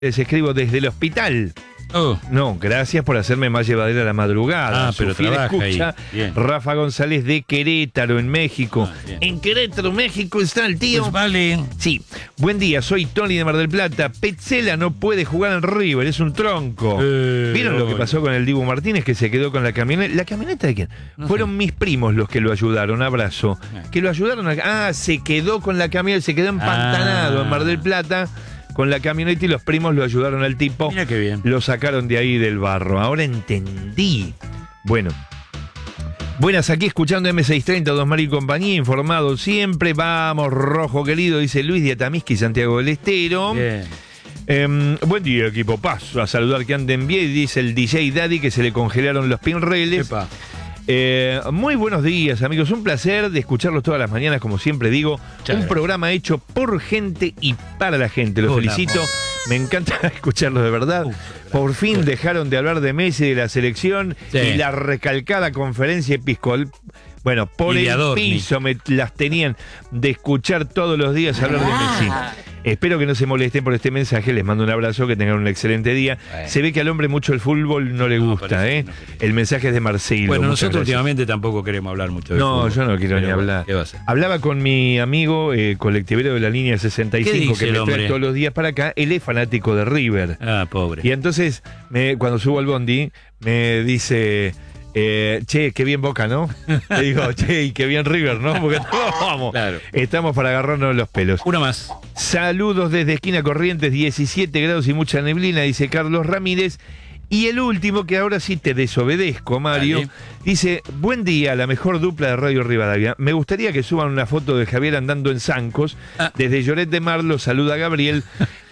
Les escribo desde el hospital. Oh. No, gracias por hacerme más llevadera la madrugada. Ah, pero trabaja escucha, ahí. Bien. Rafa González de Querétaro, en México. Bien. En Querétaro, México está el tío. Pues vale. Sí. Buen día, soy Tony de Mar del Plata. Petzela no puede jugar en River, es un tronco. ¿Vieron lo que pasó con el Dibu Martínez, que se quedó con la camioneta? ¿La camioneta de quién? No Fueron sé. mis primos los que lo ayudaron, abrazo. Que lo ayudaron se quedó con la camioneta, se quedó empantanado en Mar del Plata con la camioneta y los primos lo ayudaron al tipo. Mira qué bien. Lo sacaron de ahí del barro. Ahora entendí. Bueno. Buenas, aquí escuchando M630, Dos Mar y compañía, informado siempre. Vamos, rojo querido, dice Luis de Atamisqui, Santiago del Estero. Bien. Buen día, equipo. Paso a saludar que anden bien, dice el DJ Daddy que se le congelaron los pinreles. Epa. Muy buenos días, amigos. Un placer de escucharlos todas las mañanas, como siempre digo. Chale. Un programa hecho por gente y para la gente. Los Hola, felicito. Me encanta escucharlos de verdad. Por fin dejaron de hablar de Messi, de la selección y la recalcada conferencia episcopal. Bueno, por el piso me las tenían de escuchar todos los días hablar de Messi. Espero que no se molesten por este mensaje. Les mando un abrazo, que tengan un excelente día. Se ve que al hombre mucho el fútbol no le gusta, ¿eh? No, el mensaje es de Marcelo. Bueno, nosotros últimamente tampoco queremos hablar mucho de fútbol. No, yo no quiero ni hablar. ¿Qué va a hacer? Hablaba con mi amigo colectivero de la línea 65 que me trae todos los días para acá. Él es fanático de River. Ah, pobre. Y entonces, cuando subo al bondi, me dice... che, qué bien Boca, ¿no? Le digo, che, y qué bien River, ¿no? Porque vamos, claro. Estamos para agarrarnos los pelos. Una más. Saludos desde Esquina Corrientes, 17 grados y mucha neblina, dice Carlos Ramírez. Y el último, que ahora sí te desobedezco, Mario, Dale. dice: buen día, la mejor dupla de Radio Rivadavia. Me gustaría que suban una foto de Javier andando en zancos. Desde Lloret de Mar lo saluda Gabriel.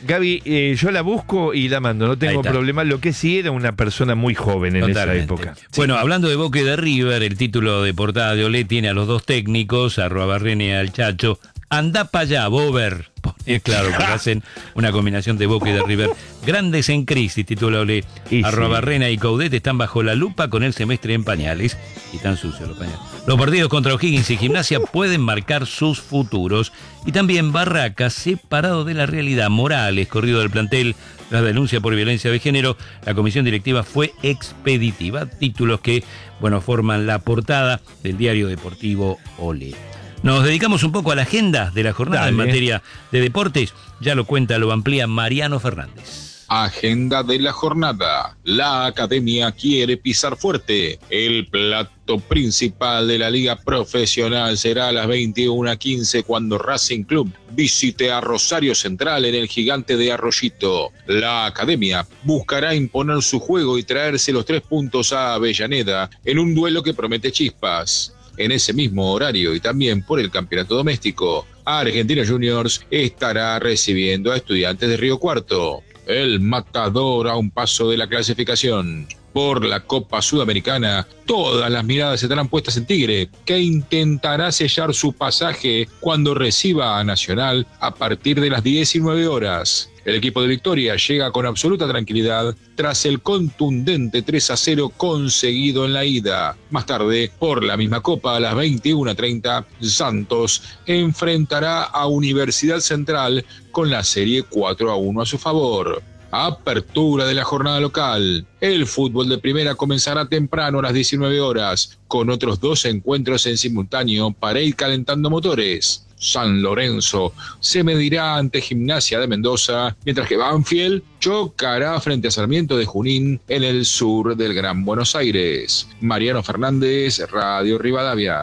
Gaby, yo la busco y la mando, no tengo problema. Lo que sí, era una persona muy joven en esa época. Bueno, hablando de Boca y de River, el título de portada de Olé tiene a los dos técnicos, a Barrena y al Chacho. Andá para allá, Bober. Es claro, porque hacen una combinación de Boca y de River. Grandes en crisis, titula Olé. Arruabarrena y Coudet están bajo la lupa con el semestre en pañales. Y están sucios los pañales. Los partidos contra O'Higgins y Gimnasia pueden marcar sus futuros. Y también Barracas, separado de la realidad. Morales, corrido del plantel tras denuncia por violencia de género. La comisión directiva fue expeditiva. Títulos que, bueno, forman la portada del diario deportivo Olé. Nos dedicamos un poco a la agenda de la jornada en materia de deportes. Ya lo cuenta, lo amplía Mariano Fernández. Agenda de la jornada. La academia quiere pisar fuerte. El plato principal de la liga profesional será a las 21:15 cuando Racing Club visite a Rosario Central en el Gigante de Arroyito. La academia buscará imponer su juego y traerse los 3 puntos a Avellaneda en un duelo que promete chispas. En ese mismo horario y también por el campeonato doméstico, Argentinos Juniors estará recibiendo a Estudiantes de Río Cuarto. El matador a un paso de la clasificación. Por la Copa Sudamericana, todas las miradas estarán puestas en Tigre, que intentará sellar su pasaje cuando reciba a Nacional a partir de las 19 horas. El equipo de Victoria llega con absoluta tranquilidad tras el contundente 3-0 conseguido en la ida. Más tarde, por la misma Copa, a las 21:30, Santos enfrentará a Universidad Central con la serie 4-1 a su favor. Apertura de la jornada local. El fútbol de primera comenzará temprano a las 19 horas, con otros 2 encuentros en simultáneo para ir calentando motores. San Lorenzo se medirá ante Gimnasia de Mendoza, mientras que Banfield chocará frente a Sarmiento de Junín en el sur del Gran Buenos Aires. Mariano Fernández, Radio Rivadavia.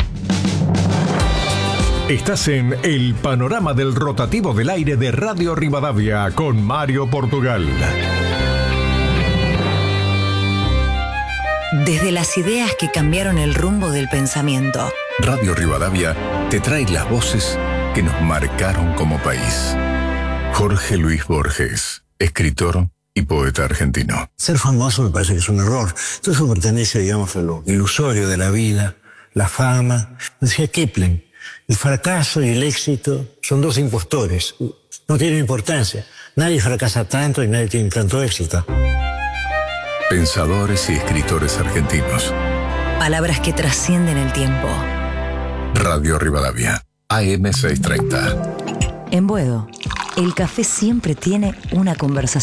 Estás en el panorama del rotativo del aire de Radio Rivadavia con Mario Portugal. Desde las ideas que cambiaron el rumbo del pensamiento. Radio Rivadavia te trae las voces que nos marcaron como país. Jorge Luis Borges, escritor y poeta argentino. Ser famoso me parece que es un error. Todo eso pertenece, digamos, a lo ilusorio de la vida, la fama. Decía Kipling, el fracaso y el éxito son 2 impostores. No tienen importancia. Nadie fracasa tanto y nadie tiene tanto éxito. Pensadores y escritores argentinos. Palabras que trascienden el tiempo. Radio Rivadavia, AM 630. En Boedo. El café siempre tiene una conversación.